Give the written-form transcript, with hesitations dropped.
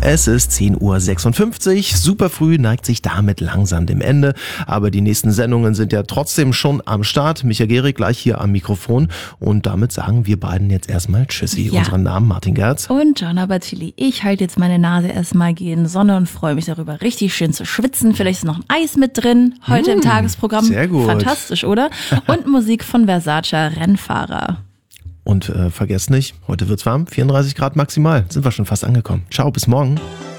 Es ist 10:56 Uhr. Super früh neigt sich damit langsam dem Ende. Aber die nächsten Sendungen sind ja trotzdem schon am Start. Micha Gehrig gleich hier am Mikrofon. Und damit sagen wir beiden jetzt erstmal Tschüssi. Ja. Unseren Namen Martin Gerz. Und Gianna Battili. Ich halte jetzt meine Nase erstmal gegen Sonne und freue mich darüber, richtig schön zu schwitzen. Vielleicht ist noch ein Eis mit drin heute im Tagesprogramm. Sehr gut. Fantastisch, oder? Und Musik von Versace, Rennfahrer. Und vergesst nicht, heute wird's warm, 34 Grad maximal. Sind wir schon fast angekommen. Ciao, bis morgen.